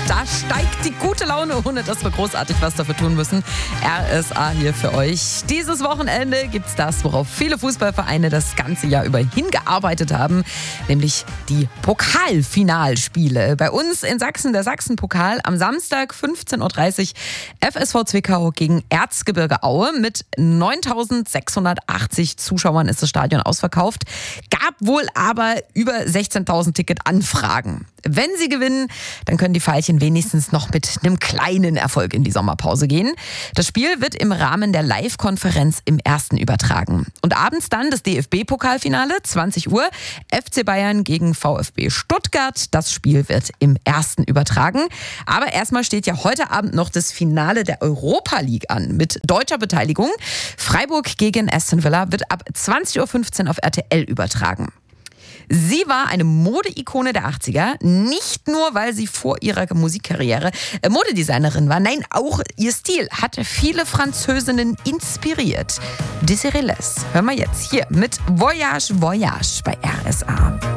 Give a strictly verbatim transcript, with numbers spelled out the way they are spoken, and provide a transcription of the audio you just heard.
Da steigt die gute Laune, ohne dass wir großartig was dafür tun müssen. R S A hier für euch. Dieses Wochenende gibt's das, worauf viele Fußballvereine das ganze Jahr über hingearbeitet haben, nämlich die Pokalfinalspiele. Bei uns in Sachsen der Sachsenpokal am Samstag fünfzehn Uhr dreißig F S V Zwickau gegen Erzgebirge Aue. Mit neuntausendsechshundertachtzig Zuschauern ist das Stadion ausverkauft. Gab wohl aber über sechzehntausend Ticketanfragen. Wenn sie gewinnen, dann können die Veilchen wenigstens noch mit einem kleinen Erfolg in die Sommerpause gehen. Das Spiel wird im Rahmen der Live-Konferenz im Ersten übertragen. Und abends dann das D F B-Pokalfinale, zwanzig Uhr, F C Bayern gegen VfB Stuttgart. Das Spiel wird im Ersten übertragen. Aber erstmal steht ja heute Abend noch das Finale der Europa League an mit deutscher Beteiligung. Freiburg gegen Aston Villa wird ab zwanzig Uhr fünfzehn auf R T L übertragen. Sie war eine Modeikone der achtziger, nicht nur, weil sie vor ihrer Musikkarriere Modedesignerin war, nein, auch ihr Stil hat viele Französinnen inspiriert. Desiree Les hören wir jetzt hier mit Voyage, Voyage bei R S A.